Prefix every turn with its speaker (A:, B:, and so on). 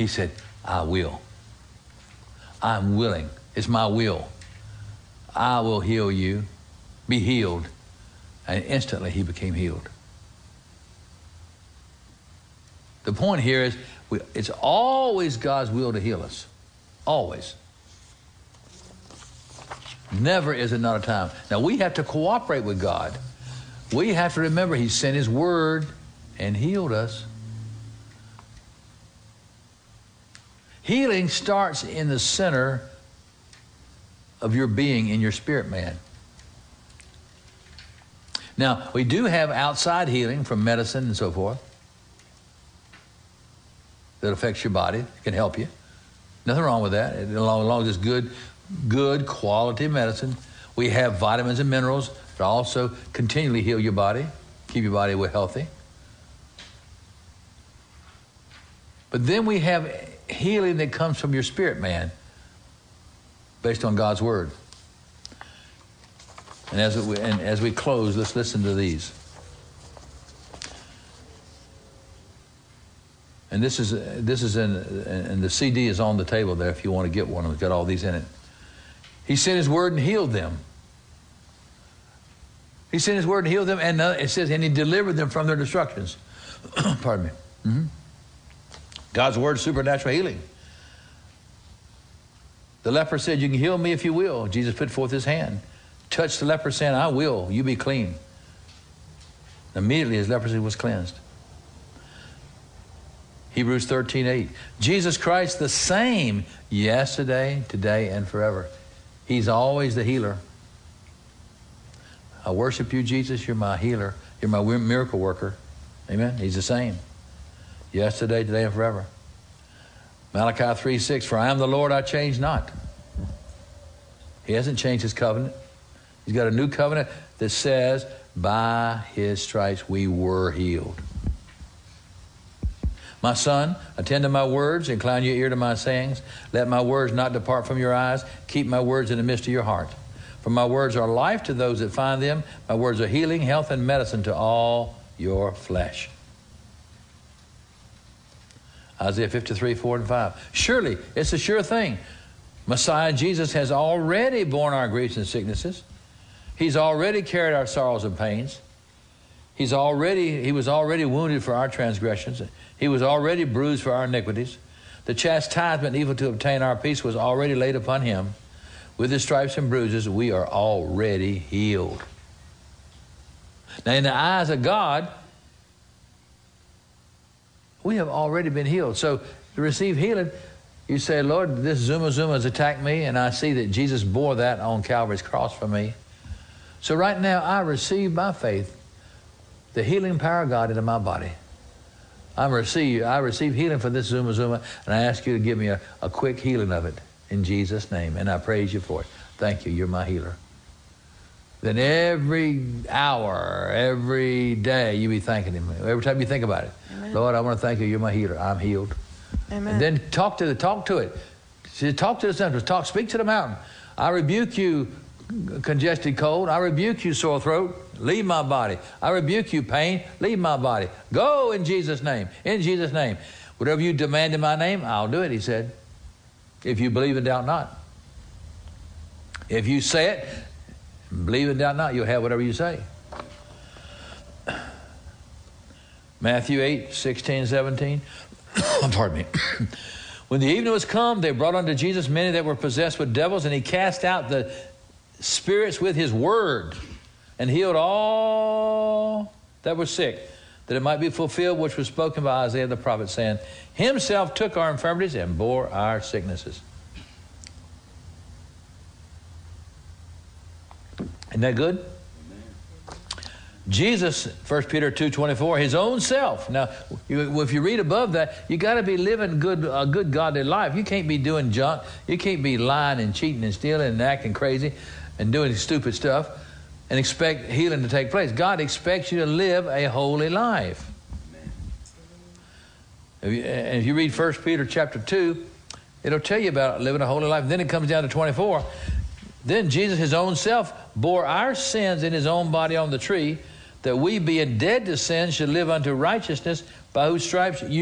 A: He said, I will. I'm willing. It's my will. I will heal you. Be healed. And instantly he became healed. The point here is it's always God's will to heal us. Always. Never is it not a time. Now we have to cooperate with God. We have to remember he sent his word and healed us. Healing starts in the center of your being, in your spirit man. Now, we do have outside healing from medicine and so forth that affects your body, it can help you. Nothing wrong with that, as long as it's good quality medicine. We have vitamins and minerals that also continually heal your body, keep your body healthy. But then we have healing that comes from your spirit man, based on God's word. And as we close, let's listen to these. And this is in the CD is on the table there if you want to get one. It's got all these in it. He sent his word and healed them. He sent his word and healed them, and it says, and he delivered them from their destructions. Pardon me. Mm-hmm. God's word, supernatural healing. The leper said, you can heal me if you will. Jesus put forth his hand, touched the leper, saying, I will, you be clean. Immediately his leprosy was cleansed. Hebrews 13:8. Jesus Christ the same yesterday, today, and forever. He's always the healer. I worship you, Jesus. You're my healer. You're my miracle worker. Amen. He's the same. Yesterday, today, and forever. Malachi 3:6. For I am the Lord, I change not. He hasn't changed his covenant. He's got a new covenant that says, by his stripes we were healed. My son, attend to my words, incline your ear to my sayings. Let my words not depart from your eyes. Keep my words in the midst of your heart. For my words are life to those that find them. My words are healing, health, and medicine to all your flesh. Isaiah 53:4 and 5. Surely, it's a sure thing. Messiah Jesus has already borne our griefs and sicknesses. He's already carried our sorrows and pains. He was already wounded for our transgressions. He was already bruised for our iniquities. The chastisement needed to obtain our peace was already laid upon him. With his stripes and bruises, we are already healed. Now, in the eyes of God, we have already been healed. So, to receive healing, you say, Lord, this Zuma has attacked me, and I see that Jesus bore that on Calvary's cross for me. So right now, I receive by faith the healing power of God into my body. I receive healing for this Zuma, and I ask you to give me a quick healing of it in Jesus' name, and I praise you for it. Thank you, you're my healer. Then every hour, every day, you be thanking him. Every time you think about it. Amen. Lord, I want to thank you, you're my healer. I'm healed. Amen. And then talk to it. Talk to the symptoms. Speak to the mountain. I rebuke you, congested cold. I rebuke you, sore throat. Leave my body. I rebuke you, pain. Leave my body. Go in Jesus' name. In Jesus' name. Whatever you demand in my name, I'll do it, he said. If you believe and doubt not. If you say it, believe and doubt not, you'll have whatever you say. Matthew 8:16-17. Pardon me. When the evening was come, they brought unto Jesus many that were possessed with devils, and he cast out the spirits with his word, and healed all that were sick, that it might be fulfilled which was spoken by Isaiah the prophet, saying, himself took our infirmities and bore our sicknesses. Isn't that good? Amen. Jesus, 1 Peter 2:24, his own self. Now, if you read above that, you got to be living a good godly life. You can't be doing junk. You can't be lying and cheating and stealing and acting crazy and doing stupid stuff and expect healing to take place. God expects you to live a holy life. And if you read 1 Peter chapter 2, it'll tell you about living a holy life. And then it comes down to 24. Then Jesus, his own self, bore our sins in his own body on the tree, that we, being dead to sin, should live unto righteousness, by whose stripes you